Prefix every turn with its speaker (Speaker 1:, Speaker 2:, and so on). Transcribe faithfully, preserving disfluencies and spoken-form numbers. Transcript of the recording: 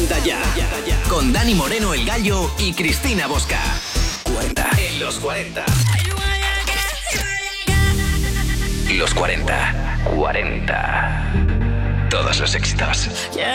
Speaker 1: cuarenta ya. Con Dani Moreno, El Gallo y Cristina Bosca. cuarenta. En los cuarenta. Los cuarenta. cuarenta. Todos los éxitos.
Speaker 2: Yeah.